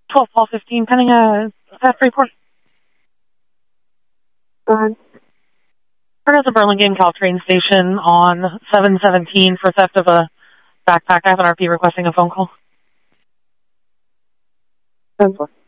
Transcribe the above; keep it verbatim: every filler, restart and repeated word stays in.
twelve Paul fifteen, pending a theft report. Go ahead. We're at the Burlingame Caltrain station on seven seventeen for theft of a backpack. I have an R P requesting a phone call. ten four.